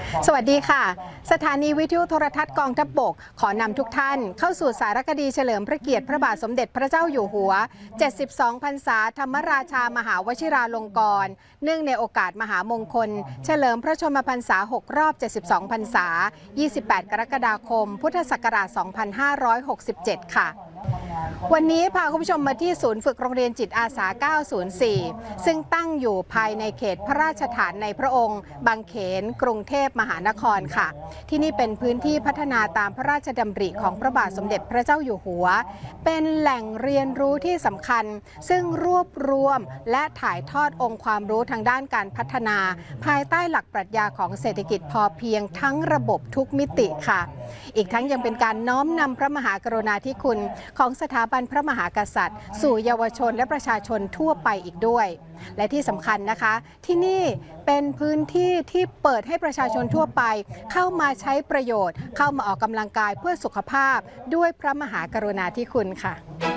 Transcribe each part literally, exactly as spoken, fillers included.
สวัสดีค่ะสถานีวิทยุโทรทัศน์กองทัพบกขอนำทุกท่านเข้าสู่สารคดีเฉลิมพระเกียรติพระบาทสมเด็จพระเจ้าอยู่หัวเจ็ดสิบสองพรรษาธรรมราชามหาวชิราลงกรณ์เนื่องในโอกาสมหามงคลเฉลิมพระชนมพรรษาหกรอบเจ็ดสิบสองพรรษายี่สิบแปดกรกฎาคมพุทธศักราชสองพันห้าร้อยหกสิบเจ็ดค่ะวันนี้พาคุณผู้ชมมาที่ศูนย์ฝึกโรงเรียนจิตอาสาเก้าศูนย์สี่ซึ่งตั้งอยู่ภายในเขตพระราชฐานในพระองค์บางเขนกรุงเทพมหานครค่ะที่นี่เป็นพื้นที่พัฒนาตามพระราชดำริของพระบาทสมเด็จพระเจ้าอยู่หัวเป็นแหล่งเรียนรู้ที่สำคัญซึ่งรวบรวมและถ่ายทอดองค์ความรู้ทางด้านการพัฒนาภายใต้หลักปรัชญาของเศรษฐกิจพอเพียงทั้งระบบทุกมิติค่ะอีกทั้งยังเป็นการน้อมนำพระมหากรุณาธิคุณของสถาบันพระมหากษัตริย์สู่เยาวชนและประชาชนทั่วไปอีกด้วยและที่สำคัญนะคะที่นี่เป็นพื้นที่ที่เปิดให้ประชาชนทั่วไปเข้ามาใช้ประโยชน์เข้ามาออกกำลังกายเพื่อสุขภาพด้วยพระมหากรุณาธิคุณค่ะ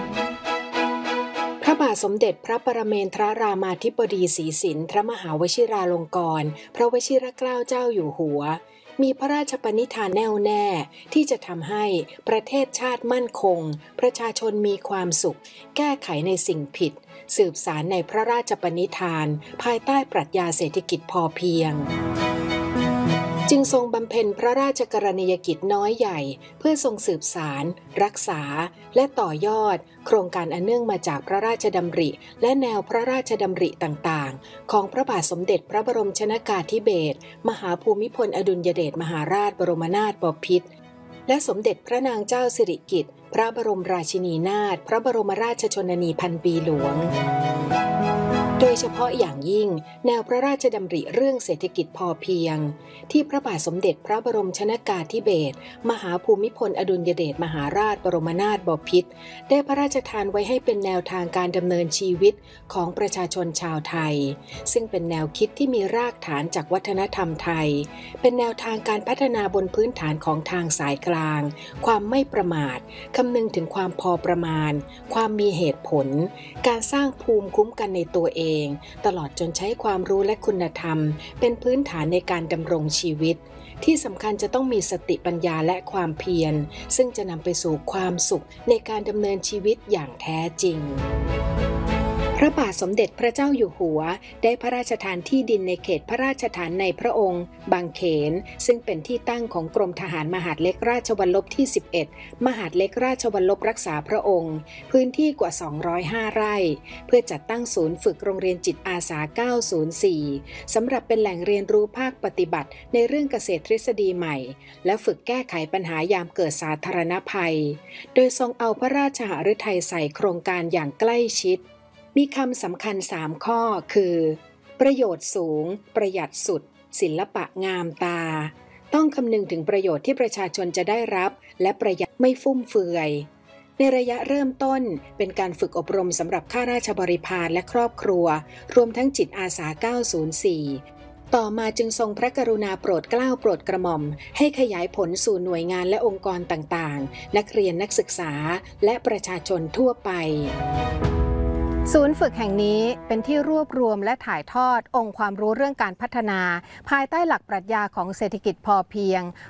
พระบาทสมเด็จพระปรเมนทรรามาธิบดีศรีสินทรมหาวชิราลงกรณ์พระวชิรเกล้าเจ้าอยู่หัวมีพระราชปณิธานแน่วแน่ที่จะทำให้ประเทศชาติมั่นคงประชาชนมีความสุขแก้ไขในสิ่งผิดสืบสารในพระราชปณิธานภายใต้ปรัชญาเศรษฐกิจพอเพียงจึงทรงบำเพ็ญพระราชกรณียกิจน้อยใหญ่เพื่อทรงสืบสารรักษาและต่อยอดโครงการอันเนื่องมาจากพระราชดำริและแนวพระราชดำริต่างๆของพระบาทสมเด็จพระบรมชนกาธิเบศรมหาภูมิพลอดุลยเดชมหาราชบรมนาถบพิตรและสมเด็จพระนางเจ้าสิริกิติ์พระบรมราชินีนาถพระบรมราชชนนีพันปีหลวงโดยเฉพาะอย่างยิ่งแนวพระราชดำริเรื่องเศรษฐกิจพอเพียงที่พระบาทสมเด็จพระบรมชนกาธิเบศรมหาภูมิพลอดุลยเดชมหาราชบรมนาถบพิตรได้พระราชทานไว้ให้เป็นแนวทางการดำเนินชีวิตของประชาชนชาวไทยซึ่งเป็นแนวคิดที่มีรากฐานจากวัฒนธรรมไทยเป็นแนวทางการพัฒนาบนพื้นฐานของทางสายกลางความไม่ประมาทคำนึงถึงความพอประมาณความมีเหตุผลการสร้างภูมิคุ้มกันในตัวเองตลอดจนใช้ความรู้และคุณธรรมเป็นพื้นฐานในการดำรงชีวิตที่สำคัญจะต้องมีสติปัญญาและความเพียรซึ่งจะนำไปสู่ความสุขในการดำเนินชีวิตอย่างแท้จริงพระบาทสมเด็จพระเจ้าอยู่หัวได้พระราชทานที่ดินในเขตพระราชฐานในพระองค์บางเขนซึ่งเป็นที่ตั้งของกรมทหารมหาดเล็กราชวัลลบที่สิบเอ็ดมหาดเล็กราชวัลลบรักษาพระองค์พื้นที่กว่าสองร้อยห้าไร่เพื่อจัดตั้งศูนย์ฝึกโรงเรียนจิตอาสาเก้าศูนย์สี่สำหรับเป็นแหล่งเรียนรู้ภาคปฏิบัติในเรื่องเกษตรทฤษฎีใหม่และฝึกแก้ไขปัญหายามเกิดสาธารณภัยโดยทรงเอาพระราชหฤทัยใส่โครงการอย่างใกล้ชิดมีคำสำคัญสามข้อคือประโยชน์สูงประหยัดสุดศิลปะงามตาต้องคำนึงถึงประโยชน์ที่ประชาชนจะได้รับและประหยัดไม่ฟุ่มเฟือยในระยะเริ่มต้นเป็นการฝึกอบรมสำหรับข้าราชบริพารและครอบครัวรวมทั้งจิตอาสาเก้าศูนย์สี่ต่อมาจึงทรงพระกรุณาโปรดเกล้าโปรดกระหม่อมให้ขยายผลสู่หน่วยงานและองค์กรต่างๆนักเรียนนักศึกษาและประชาชนทั่วไปศูนย์ฝึกแห่งนี้เป็นที่รวบรวมและถ่ายทอดองค์ความรู้เรื่องการพัฒนาภายใต้หลักปรัชญาของเศรษฐกิจพอเพียง